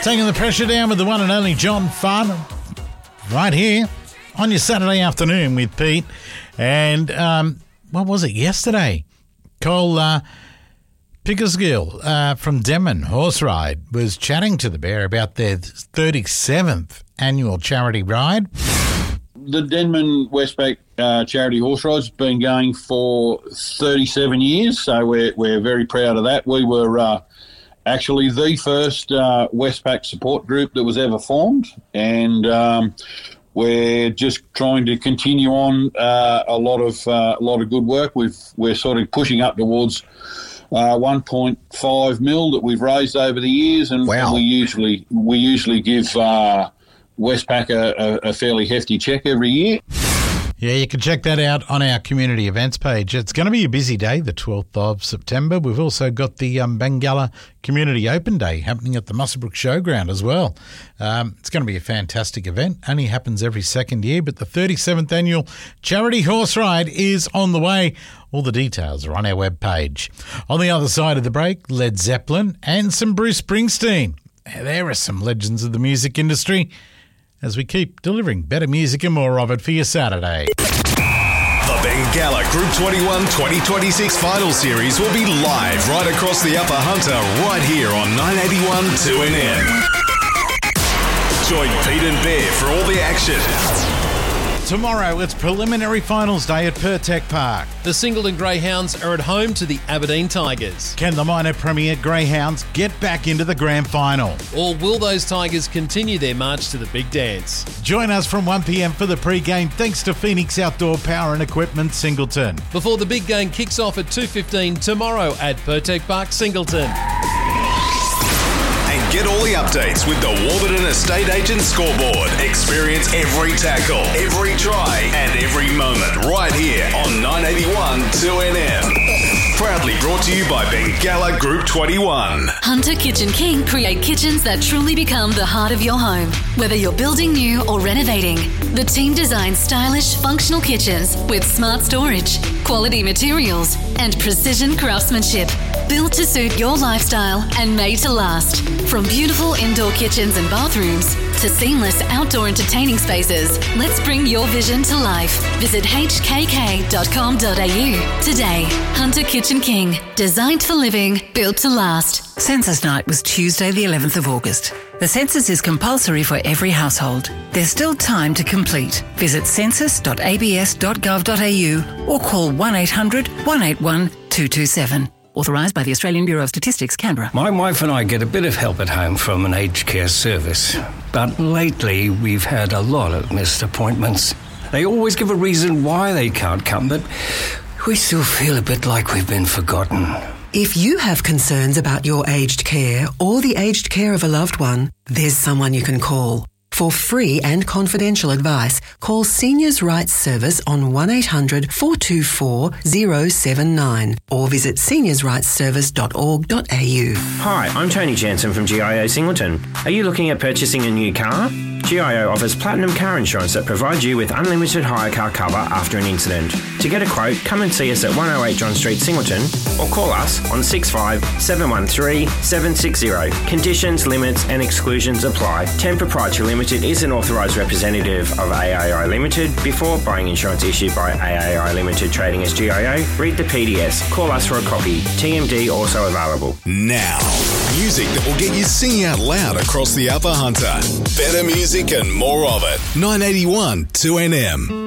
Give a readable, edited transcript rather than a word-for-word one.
Taking the pressure down with the one and only John Farnham right here on your Saturday afternoon with Pete. And what was it, yesterday? Cole Pickersgill from Denman Horse Ride was chatting to the Bear about their 37th annual charity ride. The Denman Westpac Charity Horse Ride's been going for 37 years, so we're very proud of that. We were actually the first Westpac support group that was ever formed, and we're just trying to continue on a lot of good work. We're sort of pushing up towards 1.5 mil that we've raised over the years, and wow. we usually give Westpac a fairly hefty check every year. Yeah, you can check that out on our community events page. It's going to be a busy day, the 12th of September. We've also got the Bengalla Community Open Day happening at the Muswellbrook Showground as well. It's going to be a fantastic event. Only happens every second year, but the 37th annual Charity Horse Ride is on the way. All the details are on our webpage. On the other side of the break, Led Zeppelin and some Bruce Springsteen. There are some legends of the music industry, as we keep delivering better music and more of it for your Saturday. The Bengalla Group 21 2026 Final Series will be live right across the Upper Hunter right here on 981 2NN. Join Pete and Bear for all the action. Tomorrow, it's preliminary finals day at Pertec Park. The Singleton Greyhounds are at home to the Aberdeen Tigers. Can the minor premier Greyhounds get back into the grand final? Or will those Tigers continue their march to the big dance? Join us from 1 p.m. for the pre-game thanks to Phoenix Outdoor Power and Equipment Singleton. Before the big game kicks off at 2:15 tomorrow at Pertec Park, Singleton. And get all the updates with the Warburton Estate Agent Scoreboard. Experience every tackle, every try, and every moment right here on 981 2NM. Proudly brought to you by Bengalla Group 21. Hunter Kitchen King create kitchens that truly become the heart of your home. Whether you're building new or renovating, the team designs stylish, functional kitchens with smart storage, quality materials, and precision craftsmanship. Built to suit your lifestyle and made to last. From beautiful indoor kitchens and bathrooms to seamless outdoor entertaining spaces, let's bring your vision to life. Visit hkk.com.au today. Hunter Kitchen King. Designed for living, built to last. Census night was Tuesday the 11th of August. The census is compulsory for every household. There's still time to complete. Visit census.abs.gov.au or call 1800 181 227. Authorised by the Australian Bureau of Statistics, Canberra. My wife and I get a bit of help at home from an aged care service. But lately, we've had a lot of missed appointments. They always give a reason why they can't come, but we still feel a bit like we've been forgotten. If you have concerns about your aged care or the aged care of a loved one, there's someone you can call. For free and confidential advice, call Seniors' Rights Service on 1800 424 079 or visit seniorsrightsservice.org.au. Hi, I'm Tony Jansen from GIO Singleton. Are you looking at purchasing a new car? GIO offers platinum car insurance that provides you with unlimited hire car cover after an incident. To get a quote, come and see us at 108 John Street, Singleton, or call us on 65 713 760. Conditions, limits and exclusions apply. 10 Proprietary Limited is an authorised representative of AAI Limited. Before buying insurance issued by AAI Limited trading as GIO, read the PDS. Call us for a copy. TMD also available. Now, music that will get you singing out loud across the Upper Hunter. Better music and more of it. 981 2NM.